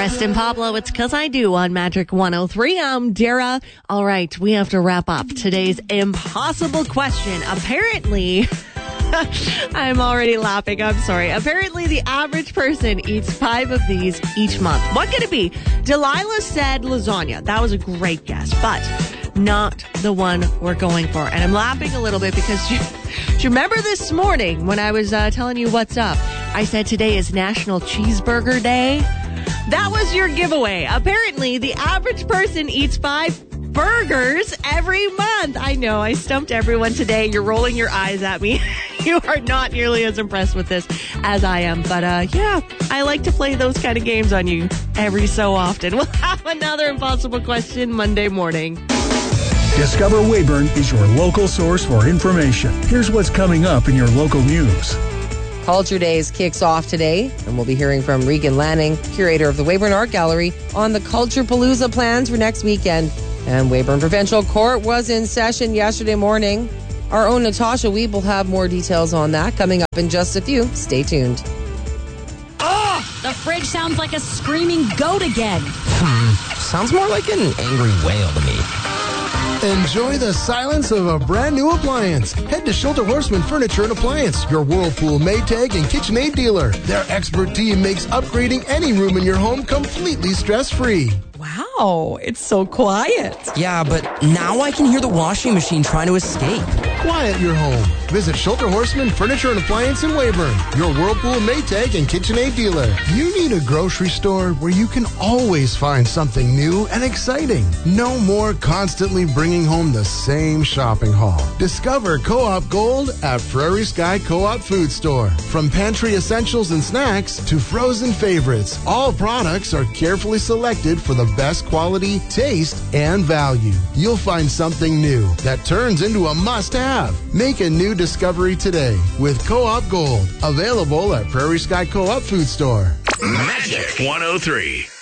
Preston Pablo, it's 'Cause I Do on Magic 103. I'm Dara. All right, we have to wrap up today's impossible question. Apparently, I'm already laughing. I'm sorry. Apparently, the average person eats 5 of these each month. What could it be? Delilah said lasagna. That was a great guess, but not the one we're going for. And I'm laughing a little bit because do you remember this morning when I was telling you what's up? I said today is National Cheeseburger Day. That was your giveaway. Apparently, the average person eats 5 burgers every month. I know, I stumped everyone today. You're rolling your eyes at me. You are not nearly as impressed with this as I am. But yeah, I like to play those kind of games on you every so often. We'll have another impossible question Monday morning. Discover Weyburn is your local source for information. Here's what's coming up in your local news. Culture Days kicks off today, and we'll be hearing from Regan Lanning, curator of the Weyburn Art Gallery, on the Culture Palooza plans for next weekend. And Weyburn Provincial Court was in session yesterday morning. Our own Natasha Weeb will have more details on that coming up in just a few. Stay tuned. Oh, the fridge sounds like a screaming goat again. Sounds more like an angry whale to me. Enjoy the silence of a brand new appliance. Head to Shelter Horseman Furniture and Appliance, your Whirlpool, Maytag, and KitchenAid dealer. Their expert team makes upgrading any room in your home completely stress-free. Wow, it's so quiet. Yeah, but now I can hear the washing machine trying to escape. Quiet your home. Visit Shelter Horseman Furniture and Appliance in Weyburn, your Whirlpool, Maytag, and KitchenAid dealer. You need a grocery store where you can always find something new and exciting. No more constantly bringing home the same shopping haul. Discover Co-op Gold at Prairie Sky Co-op Food Store. From pantry essentials and snacks to frozen favorites, all products are carefully selected for the best quality, taste, and value. You'll find something new that turns into a must-have. Make a new discovery today with Co-op Gold. Available at Prairie Sky Co-op Food Store. Magic 103.